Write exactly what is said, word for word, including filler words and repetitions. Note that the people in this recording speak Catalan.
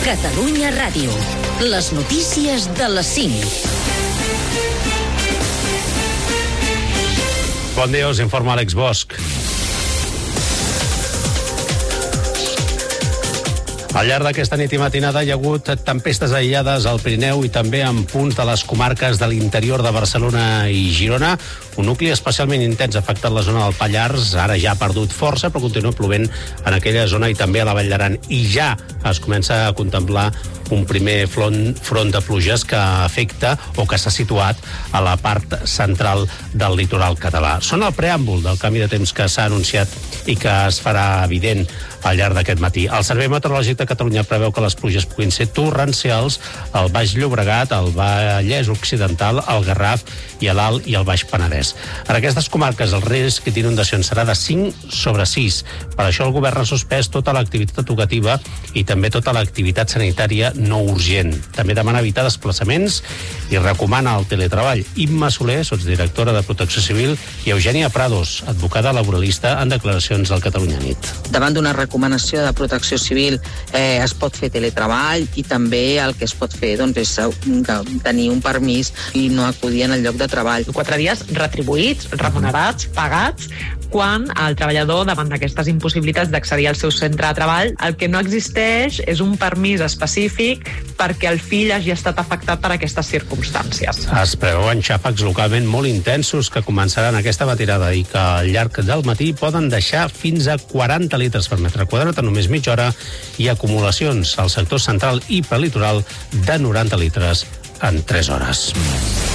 Catalunya Ràdio. Les notícies de les cinc. Bon dia, us informa Àlex Bosch. Al llarg d'aquesta nit i matinada hi ha hagut tempestes aïllades al Pirineu i també en punts de les comarques de l'interior de Barcelona i Girona. Un nucli especialment intens ha afectat la zona del Pallars, ara ja ha perdut força, però continua plovent en aquella zona i també a la Vall d'Aran. I ja es comença a contemplar un primer front, front de pluges que afecta o que s'ha situat a la part central del litoral català. Són el preàmbul del canvi de temps que s'ha anunciat i que es farà evident al llarg d'aquest matí. El Servei Meteorològic de Catalunya preveu que les pluges puguin ser torrencials al Baix Llobregat, al Vallès Occidental, al Garraf i a l'Alt i al Baix Penedès. En aquestes comarques el risc d'inundacions serà de cinc sobre sis. Per això el govern ha suspès tota l'activitat educativa i també tota l'activitat sanitària no urgent. També demana evitar desplaçaments i recomana el teletreball. Imma Soler, sotsdirectora de Protecció Civil, i Eugènia Prados, advocada laboralista, en declaracions del Catalunya Nit. Davant d'una recomanació de Protecció Civil eh, es pot fer teletreball i també el que es pot fer doncs, és tenir un permís i no acudir en el lloc de treball. Quatre dies retribuïts, remunerats, pagats, quan el treballador, davant d'aquestes impossibilitats d'accedir al seu centre de treball, el que no existeix és un permís específic perquè el fill hagi estat afectat per aquestes circumstàncies. Es preveuen xàfecs localment molt intensos que començaran aquesta matinada i que al llarg del matí poden deixar fins a quaranta litres per metre quadrat en només mitja hora i acumulacions al sector central i prelitoral de noranta litres en tres hores.